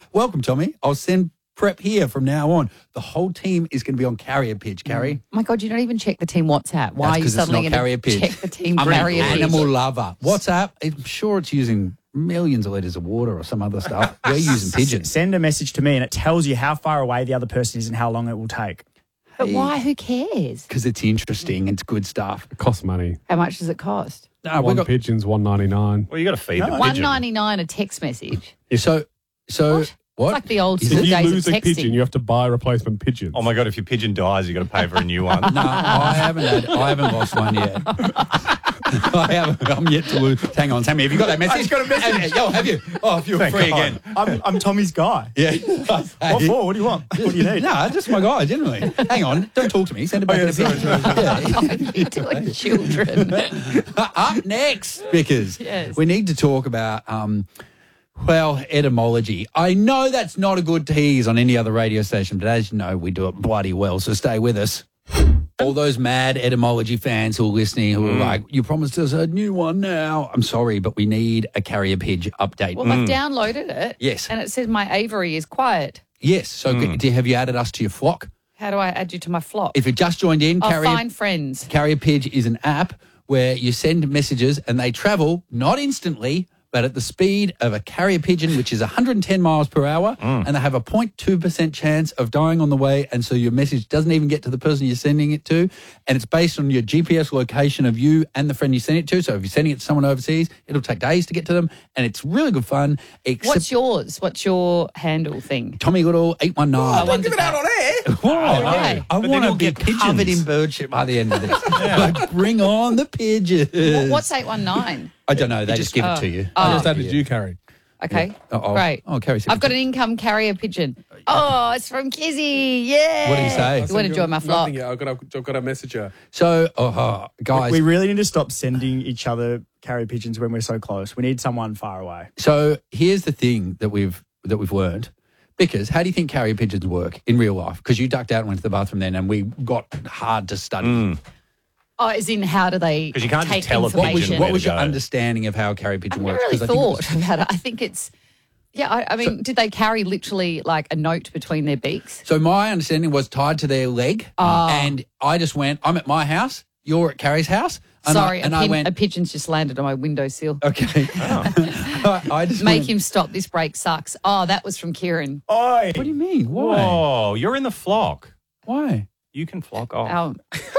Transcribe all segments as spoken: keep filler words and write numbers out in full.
welcome, Tommy. I'll send prep here from now on. The whole team is going to be on carrier pigeon, Carrie. Oh my God, you don't even check the team WhatsApp. Why That's are you 'cause it's suddenly not going carrier to pigeon. check the team I'm carrier an pigeon? animal lover. WhatsApp, I'm sure it's using millions of litres of water or some other stuff. We're using pigeons. Send a message to me and it tells you how far away the other person is and how long it will take. But why? Who cares? Because it's interesting. It's good stuff. It costs money. How much does it cost? No, One got, pigeon's one ninety-nine. Well, you got to feed the One pigeon. ninety nine a text message. so, so What? what? It's like the old Is school If you days lose of a texting. pigeon, you have to buy replacement pigeons. Oh my God! If your pigeon dies, you got to pay for a new one. No, I haven't had, I haven't lost one yet. I haven't. I'm yet to lose. Hang on, Sammy. Have you got that message? I just got a message. Have, yo, have you? Oh, if you're Thank free God. again. I'm, I'm Tommy's guy. Yeah. What for? What do you want? What do you need? No, just my guy, generally. Hang on. Don't talk to me. Send it back Oh, yeah, in a sorry, picture. sorry, You're doing children. Up next, Vickers. Yes. We need to talk about, um, well, etymology. I know that's not a good tease on any other radio station, but as you know, we do it bloody well, so stay with us. All those mad etymology fans who are listening who are like, you promised us a new one now. I'm sorry, but we need a carrier pigeon update. Well, I've downloaded it. Yes. And it says my aviary is quiet. Yes. So do, have you added us to your flock? How do I add you to my flock? If you just joined in, I'll Carrier, find friends. Carrier Pigeon is an app where you send messages and they travel not instantly, but at the speed of a carrier pigeon, which is one hundred ten miles per hour, and they have a zero point two percent chance of dying on the way, and so your message doesn't even get to the person you're sending it to, and it's based on your G P S location of you and the friend you send it to, so if you're sending it to someone overseas, it'll take days to get to them, and it's really good fun. Except What's yours? What's your handle thing? Tommy Goodall, eight one nine. Don't give it out on air. Why? Okay. I But want then to you'll be get pigeons. covered in bird shit by the end of this. Like, bring on the pigeons. What's eight one nine? I don't know. They just, give it to you. Oh. I just added you, Carrie. Okay. Oh, Great. Oh, Carrie. I've got an income carrier pigeon. Oh, it's from Kizzy. Yeah. What did he say? You want to join my flock? Nothing yet. I've got, a, I've got a message her. So, oh, guys. We really need to stop sending each other carrier pigeons when we're so close. We need someone far away. So here's the thing that we've that we've learned. Because how do you think carrier pigeons work in real life? Because you ducked out and went to the bathroom then, and we got hard to study. Oh, as in how do they 'Cause you can't just take tell a What was, pigeon information? what where was to your go. understanding of how a carrier pigeon I've works? never really 'Cause I think it thought was- about it. I think it's, yeah, I, I mean, did they carry literally like a note between their beaks? So my understanding was tied to their leg, Oh. and I just went, I'm at my house, you're at Carrie's house. And Sorry, I, and a, I pin, went, a pigeon's just landed on my windowsill. okay. I, I just Make went, him stop. This break sucks. Oh, that was from Kieran. Oi! What do you mean? Why? Oh, you're in the flock. Why? You can flock off. Um,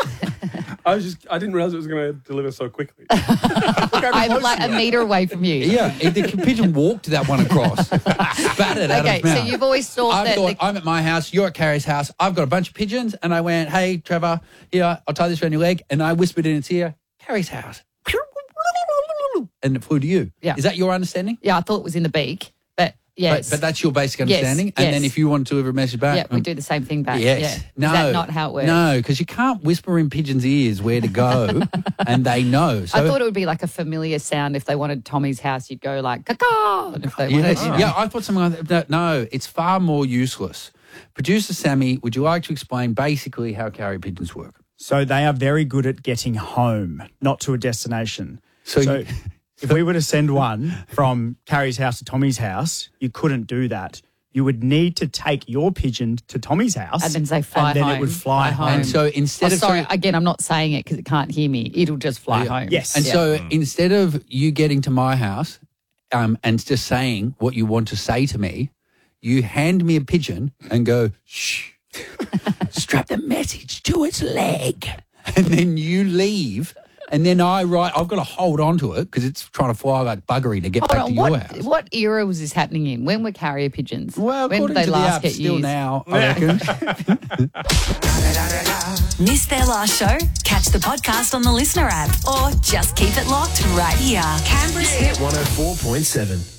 I was just, I didn't realize it was going to deliver so quickly. I'm like a metre away from you. Yeah, if the pigeon walked that one across, spat it out of Okay, his mouth. so you've always thought I that thought, the- I'm at my house, you're at Carrie's house, I've got a bunch of pigeons, and I went, hey, Trevor, yeah, I'll tie this around your leg, and I whispered in its ear, Carrie's house. And it flew to you. Yeah. Is that your understanding? Yeah, I thought it was in the beak, but yes. But, but that's your basic Yes, understanding? And then yes. if you want to deliver a message back? yeah, we um, do the same thing back. Yes. Yeah. No. Is that not how it works? No, because you can't whisper in pigeons' ears where to go, and they know. So I thought it would be like a familiar sound. If they wanted Tommy's house, you'd go like caw. And if they wanted, Yes. you know. Yeah, I thought something like that. No, it's far more useless. Producer Sammy, would you like to explain basically how carrier pigeons work? So they are very good at getting home, not to a destination. So So, you- if we were to send one from Carrie's house to Tommy's house, you couldn't do that. You would need to take your pigeon to Tommy's house. And then say fly And then home. it would fly, Fly home. And so Oh, instead of sorry, so- again, I'm not saying it because it can't hear me. It'll just fly Yeah. home. Yes. And Yeah. so instead of you getting to my house um, and just saying what you want to say to me, you hand me a pigeon and go, shh, strap the message to its leg. And then you leave. And then I write, I've got to hold on to it because it's trying to fly like buggery to get Hold back on, to your what, house. what era was this happening in? When were carrier pigeons? Well, when according did they to the last app, get still used? now, I reckon. Missed their last show? Catch the podcast on the Listener app or just keep it locked right here. Canberra's hit one oh four point seven.